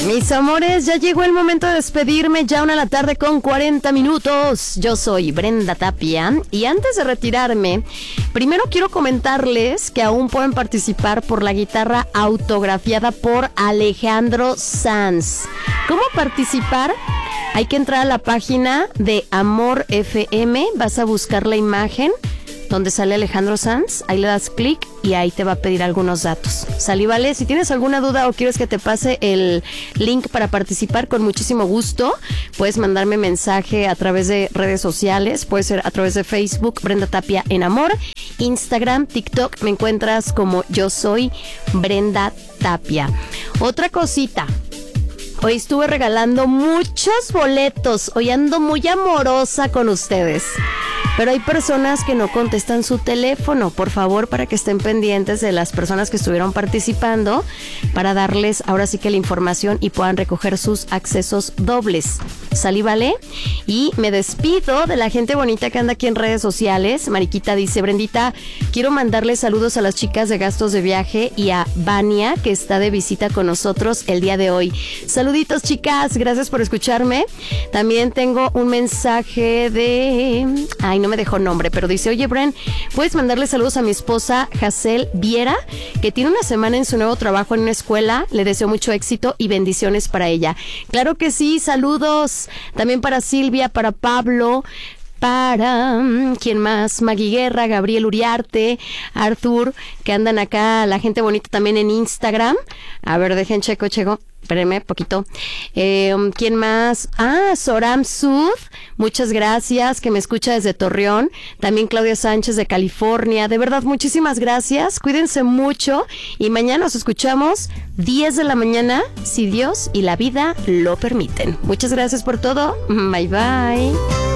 Mis amores, ya llegó el momento de despedirme, ya 1:40 p.m. Yo soy Brenda Tapia y antes de retirarme, primero quiero comentarles que aún pueden participar por la guitarra autografiada por Alejandro Sanz. ¿Cómo participar? Hay que entrar a la página de Amor FM, vas a buscar la imagen donde sale Alejandro Sanz, ahí le das clic y ahí te va a pedir algunos datos. ¿Sale, vale? Si tienes alguna duda o quieres que te pase el link para participar, con muchísimo gusto, puedes mandarme mensaje a través de redes sociales, puede ser a través de Facebook, Brenda Tapia en Amor, Instagram, TikTok, me encuentras como Yo Soy Brenda Tapia. Otra cosita. Hoy estuve regalando muchos boletos, hoy ando muy amorosa con ustedes. Pero hay personas que no contestan su teléfono. Por favor, para que estén pendientes de las personas que estuvieron participando, para darles ahora sí que la información y puedan recoger sus accesos dobles. ¿Salí, vale? Y me despido de la gente bonita que anda aquí en redes sociales. Mariquita dice: Brendita, quiero mandarle saludos a las chicas de Gastos de Viaje y a Vania, que está de visita con nosotros el día de hoy. Saluditos, chicas, gracias por escucharme. También tengo un mensaje de... Ay, no me dejó nombre, pero dice: oye, Bren, ¿puedes mandarle saludos a mi esposa Jacel Viera, que tiene una semana en su nuevo trabajo en una escuela? Le deseo mucho éxito y bendiciones para ella. Claro que sí, saludos. También para Silvia, para Pablo, para, ¿quién más? Magui Guerra, Gabriel Uriarte, Arthur, que andan acá, la gente bonita también en Instagram. A ver, dejen checo. Espérenme poquito. ¿Quién más? Soram Sud, muchas gracias, que me escucha desde Torreón. También Claudia Sánchez de California. De verdad, muchísimas gracias. Cuídense mucho y mañana nos escuchamos 10 de la mañana, si Dios y la vida lo permiten. Muchas gracias por todo. Bye, bye.